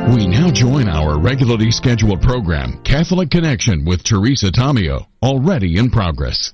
We now join our regularly scheduled program, Catholic Connection with Teresa Tomeo, already in progress.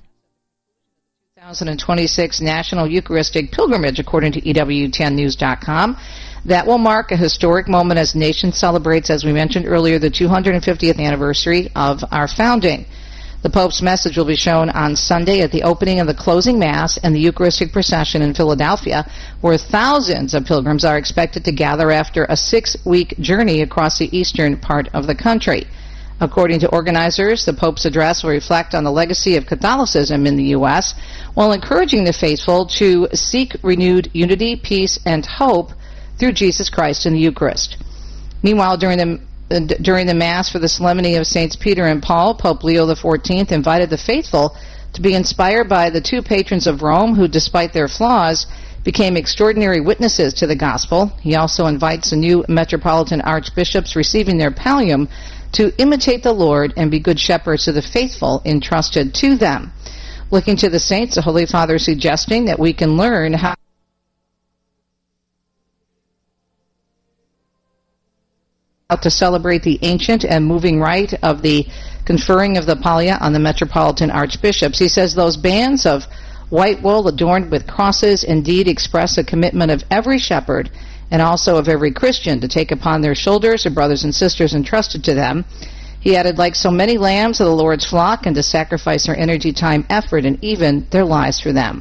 2026 National Eucharistic Pilgrimage, according to EWTNnews.com. That will mark a historic moment as the nation celebrates, as we mentioned earlier, the 250th anniversary of our founding. The Pope's message will be shown on Sunday at the opening of the closing Mass and the Eucharistic procession in Philadelphia, where thousands of pilgrims are expected to gather after a 6-week journey across the eastern part of the country. According to organizers, the Pope's address will reflect on the legacy of Catholicism in the U.S., while encouraging the faithful to seek renewed unity, peace, and hope through Jesus Christ in the Eucharist. Meanwhile, during the Mass for the Solemnity of Saints Peter and Paul, Pope Leo XIV invited the faithful to be inspired by the two patrons of Rome who, despite their flaws, became extraordinary witnesses to the gospel. He also invites the new metropolitan archbishops receiving their pallium to imitate the Lord and be good shepherds to the faithful entrusted to them. Looking to the saints, the Holy Father suggesting that we can learn how to celebrate the ancient and moving rite of the conferring of the pallia on the metropolitan archbishops. He says those bands of white wool adorned with crosses indeed express a commitment of every shepherd and also of every Christian to take upon their shoulders the brothers and sisters entrusted to them. He added, like so many lambs of the Lord's flock, and to sacrifice their energy, time, effort, and even their lives for them.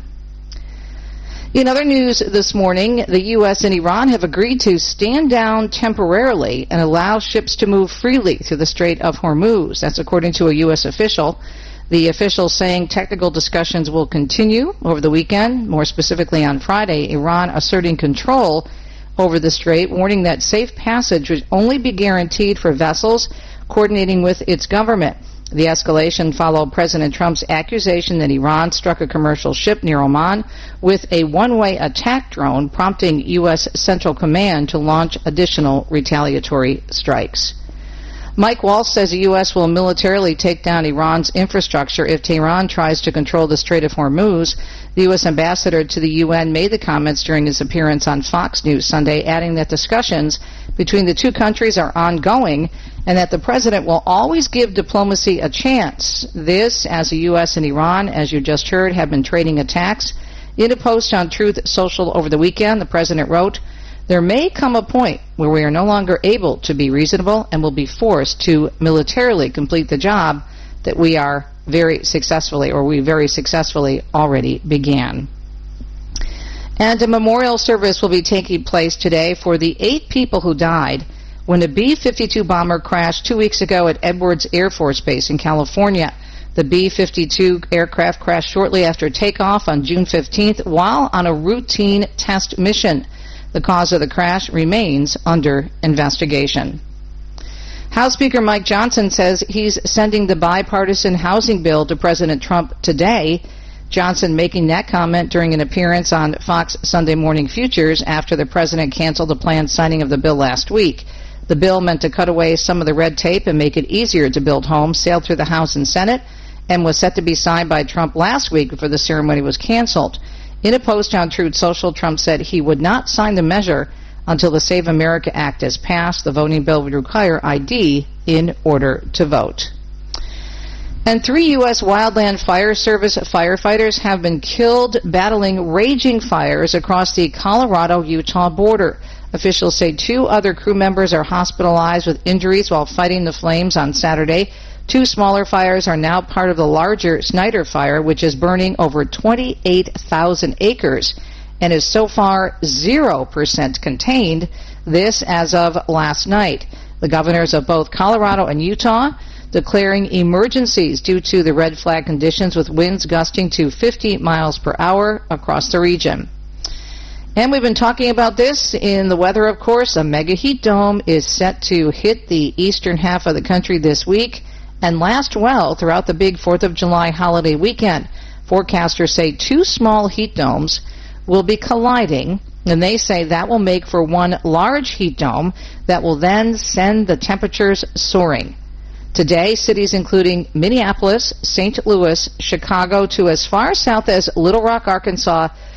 In other news this morning, the U.S. and Iran have agreed to stand down temporarily and allow ships to move freely through the Strait of Hormuz. That's according to a U.S. official. The official saying technical discussions will continue over the weekend, more specifically on Friday, Iran asserting control over the strait, warning that safe passage would only be guaranteed for vessels coordinating with its government. The escalation followed President Trump's accusation that Iran struck a commercial ship near Oman with a one-way attack drone, prompting U.S. Central Command to launch additional retaliatory strikes. Mike Waltz says the U.S. will militarily take down Iran's infrastructure if Tehran tries to control the Strait of Hormuz. The U.S. ambassador to the UN made the comments during his appearance on Fox News Sunday, adding that discussions between the two countries are ongoing and that the president will always give diplomacy a chance. This, as the U.S. and Iran, as you just heard, have been trading attacks. In a post on Truth Social over the weekend, the president wrote, "There may come a point where we are no longer able to be reasonable and will be forced to militarily complete the job that we very successfully already began." And a memorial service will be taking place today for the 8 people who died when a B-52 bomber crashed 2 weeks ago at Edwards Air Force Base in California. The B-52 aircraft crashed shortly after takeoff on June 15th while on a routine test mission. The cause of the crash remains under investigation. House Speaker Mike Johnson says he's sending the bipartisan housing bill to President Trump today. Johnson making that comment during an appearance on Fox Sunday Morning Futures after the president canceled the planned signing of the bill last week. The bill, meant to cut away some of the red tape and make it easier to build homes, sailed through the House and Senate and was set to be signed by Trump last week before the ceremony was canceled. In a post on Truth Social, Trump said he would not sign the measure until the Save America Act is passed. The voting bill would require ID in order to vote. And 3 U.S. Wildland Fire Service firefighters have been killed battling raging fires across the Colorado-Utah border. Officials say 2 other crew members are hospitalized with injuries while fighting the flames on Saturday. 2 smaller fires are now part of the larger Snyder Fire, which is burning over 28,000 acres and is so far 0% contained, this as of last night. The governors of both Colorado and Utah declaring emergencies due to the red flag conditions, with winds gusting to 50 miles per hour across the region. And we've been talking about this in the weather, of course. A mega heat dome is set to hit the eastern half of the country this week and last well throughout the big 4th of July holiday weekend. Forecasters say 2 small heat domes will be colliding, and they say that will make for one large heat dome that will then send the temperatures soaring. Today, cities including Minneapolis, St. Louis, Chicago, to as far south as Little Rock, Arkansas,